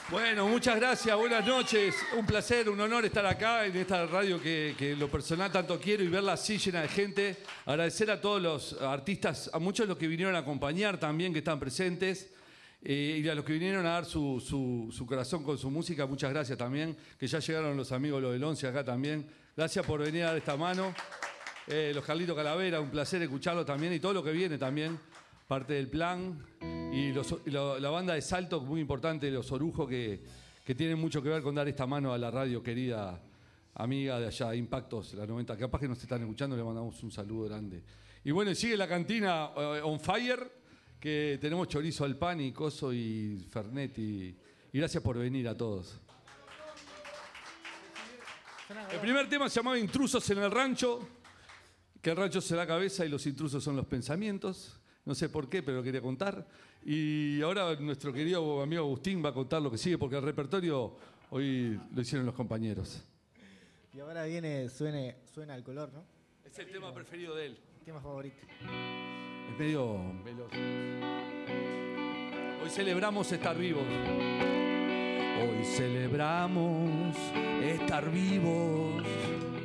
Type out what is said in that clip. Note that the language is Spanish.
Bueno, muchas gracias, buenas noches. Un placer, un honor estar acá en esta radio que en lo personal tanto quiero y verla así llena de gente. Agradecer a todos los artistas, a muchos de los que vinieron a acompañar también, que están presentes. Y a los que vinieron a dar su corazón con su música, muchas gracias también. Que ya llegaron los amigos los del 11 acá también. Gracias por venir a dar esta mano. Los Carlitos Calavera, un placer escucharlo también. Y todo lo que viene también, parte del plan. Y la banda de Salto, muy importante, los Orujo, que tienen mucho que ver con dar esta mano a la radio querida, amiga de allá, Impactos, la 90. Capaz que nos están escuchando, le mandamos un saludo grande. Y bueno, sigue la cantina On Fire, que tenemos chorizo al pan y coso y fernet. Y gracias por venir a todos. El primer tema se llamaba Intrusos en el Rancho, que el rancho se da cabeza y los intrusos son los pensamientos. No sé por qué, pero lo quería contar. Y ahora nuestro querido amigo Agustín va a contar lo que sigue, porque el repertorio hoy lo hicieron los compañeros. Y ahora viene Suena el color, ¿no? Es el tema preferido de él. Tema favorito. Es medio veloz. Hoy celebramos estar vivos. Hoy celebramos estar vivos.